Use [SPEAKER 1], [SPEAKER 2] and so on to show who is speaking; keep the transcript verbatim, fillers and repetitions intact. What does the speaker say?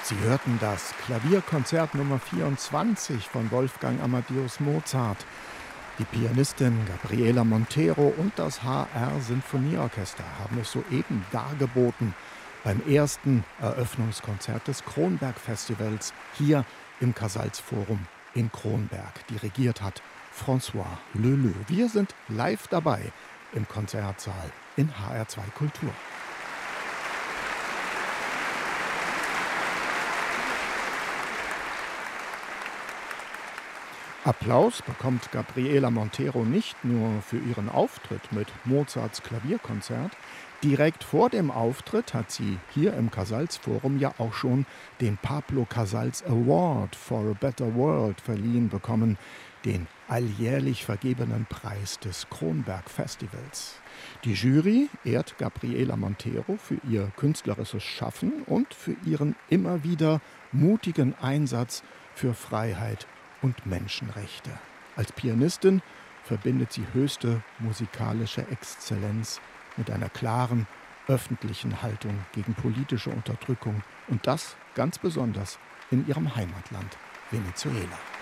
[SPEAKER 1] Sie hörten das Klavierkonzert Nummer vierundzwanzig von Wolfgang Amadeus Mozart. Die Pianistin Gabriela Montero und das H R-Sinfonieorchester haben es soeben dargeboten beim ersten Eröffnungskonzert des Kronberg-Festivals hier im Casals-Forum in Kronberg. Dirigiert hat François Leleux. Wir sind live dabei im Konzertsaal in H R zwei Kultur. Applaus bekommt Gabriela Montero nicht nur für ihren Auftritt mit Mozarts Klavierkonzert. Direkt vor dem Auftritt hat sie hier im Casals-Forum ja auch schon den Pablo Casals Award for a Better World verliehen bekommen, den alljährlich vergebenen Preis des Kronberg-Festivals. Die Jury ehrt Gabriela Montero für ihr künstlerisches Schaffen und für ihren immer wieder mutigen Einsatz für Freiheit und Menschenrechte. Als Pianistin verbindet sie höchste musikalische Exzellenz mit einer klaren, öffentlichen Haltung gegen politische Unterdrückung und das ganz besonders in ihrem Heimatland Venezuela.